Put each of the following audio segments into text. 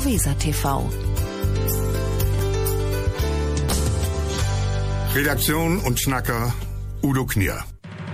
Radio Weser TV. Redaktion und Schnacker Udo Knier.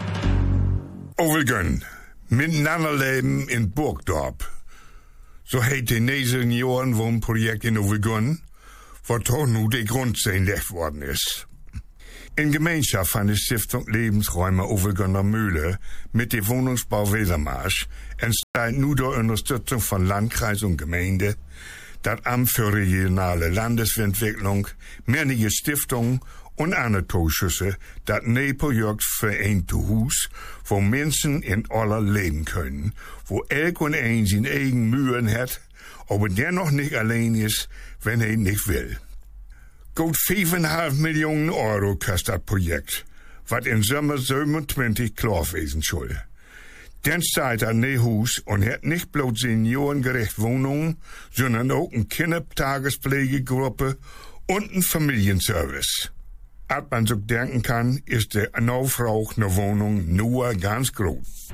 Overgön, miteinander leben in Burgdorp. So heet de 9 Jahren Wohnprojekt in Overgön, wo toch nu de Grundstein gelegt worden ist. In Gemeinschaft van de Stiftung Lebensräume Overgönner Mühle mit dem Wohnungsbau Wesermarsch entsteht nu door Unterstützung von Landkreis und Gemeinde, das Amt für regionale Landesentwicklung, mehrere Stiftungen und andere Zuschüsse, das Projekt für ein Haus, wo Menschen in aller leben können, wo elk und ein seine eigenen Mühen hat, aber dennoch nicht allein ist, wenn er nicht will. Gut 5,5 Millionen Euro kostet das Projekt, was im Sommer 27 klarwesen soll. Dann steht ein Haus und hat nicht bloß seniorengerecht Wohnungen, sondern auch eine Kindertagespflegegruppe und einen Familienservice. Als man so denken kann, ist der Nachfrage nach Wohnung nur ganz groß.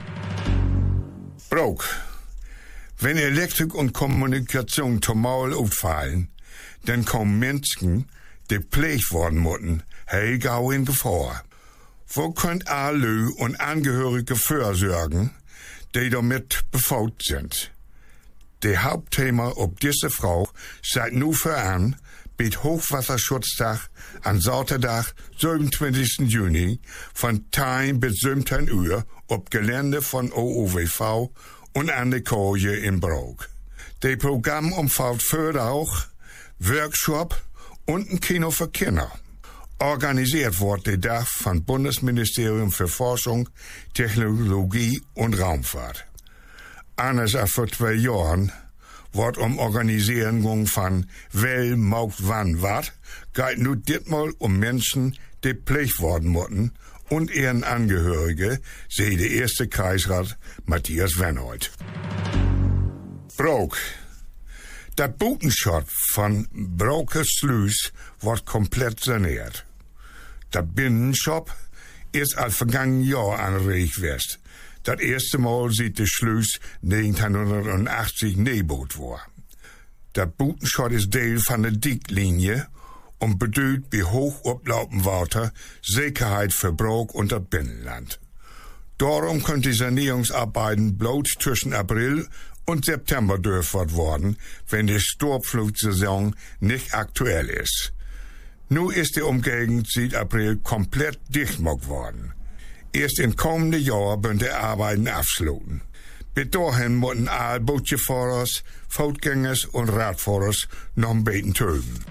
Brok. Wenn Elektrik und Kommunikation total auffallen, dann kommen Menschen, die pflegt worden müssen, gau in Gefahr. Wo könnt alle und Angehörige vorsorgen, die damit befaut sind? Der Hauptthema ob diese Frau seit nu voran, mit Hochwasserschutzdag an Saterdag, 27. Juni, von 10 bis 17 Uhr, ob Gelände von OOWV und an der Koje in Brok. Das Programm umfasst Förder auch Workshop und ein Kino für Kinder. Organisiert wird der Tag vom Bundesministerium für Forschung, Technologie und Raumfahrt. Anders als vor 2 Jahren wird Organisierung von Well, Maugt, Wann, Wat, geht nun ditmal Menschen, die pflegt worden müssen und ihren Angehörige, sehe der erste Kreisrat Matthias Wenhold. Brok. Das Butenschott von Broke Sluis wird komplett saniert. Das Binnenshop ist als vergangenen Jahr angeregt gewesen. Das erste Mal sieht der Sluis 1980 neerboot war. Das Butenschott ist Teil von der Dicklinie und bedeutet bei hochauflaufendem Wasser Sicherheit für Brok und das Binnenland. Darum können die Sanierungsarbeiten bloß zwischen April und September durchgeführt worden, wenn die Sturmflutsaison nicht aktuell ist. Nun ist die Umgegend seit April komplett dicht gemacht worden. Erst im kommenden Jahr werden die Arbeiten abschließen. Bis dahin müssen alle Bootjefahrers, Fußgängers und Radfahrers noch ein bisschen töten.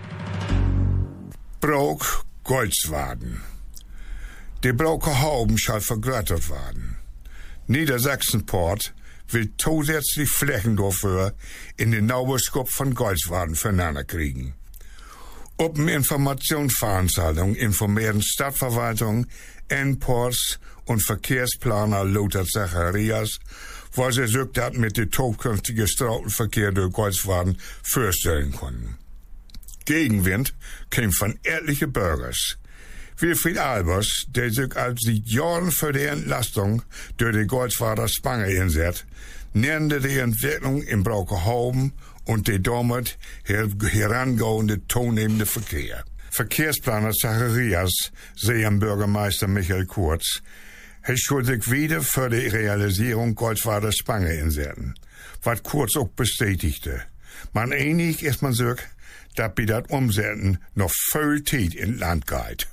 Brok, Goldswaden. Die Broker Hauben soll vergrößert werden. Niedersachsenport will zusätzlich Flächen dafür in den Nauberskop von Goldswaden füreinander kriegen. Ob eine Informationsveranstaltung informieren Stadtverwaltung, Endports und Verkehrsplaner Lothar Zacharias, was er sich das mit dem zukünftigen Straßenverkehr durch Goldswaden vorstellen konnten. Gegenwind kam von etlichen Bürgers. Wilfried Albers, der sich als seit Jahren für die Entlastung durch die Goldswader Spange einsetzt, nannte die Entwicklung im Braukerhauben und die damit herangehende zunehmende Verkehr. Verkehrsplaner Zacharias, sehen Bürgermeister Michael Kurz, er soll sich wieder für die Realisierung Goldswader Spange einsetzen, was Kurz auch bestätigte. Man einig ist man sich, dass bei das Umsetzen noch viel Zeit in Land geht.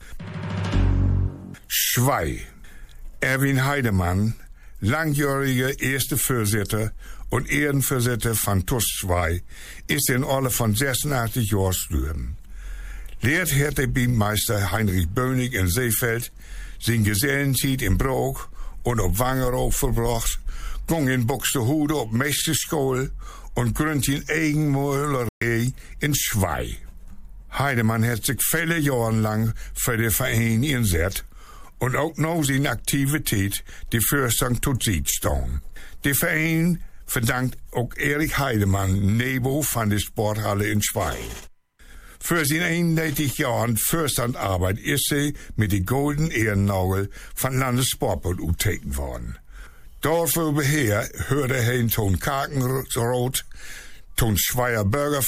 Schwei. Erwin Heidemann, langjähriger erste Vorsitter und Ehrenvorsitter von TUS Schwei, ist in Alter von 86 Jahren gestorben. Lehrt hat der Beameister Heinrich Bönig in Seefeld, sein Gesellenzeit in Brok und auf Wangerooge verbracht, ging in Buxtehude auf Meisterschule und gründete in Eigenmühlerei in Schwei. Heidemann hat sich viele Jahre lang für den Verein eingesetzt und auch noch seine Aktivität die Fürstung tot sieht stehen. Der Verein verdankt auch Erich Heidemann Nebo von der Sporthalle in Schwei. Für seine 31 Jahren Fürstandarbeit ist sie mit dem Golden Ehrennagel von Landessportbund uteken worden. Dafür beher hörte er in Ton Kakenroth, Ton Schweier Bürger